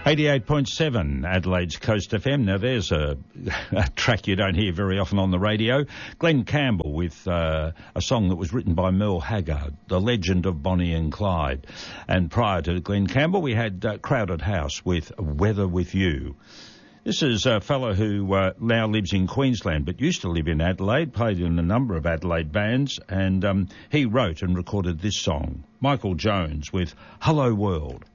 88.7 Adelaide's Coast FM. Now there's a track you don't hear very often on the radio. Glenn Campbell with a song that was written by Merle Haggard, The Legend of Bonnie and Clyde. And prior to Glenn Campbell, we had Crowded House with Weather With You. This is a fellow who now lives in Queensland but used to live in Adelaide, played in a number of Adelaide bands, and he wrote and recorded this song, Michael Jones with Hello World.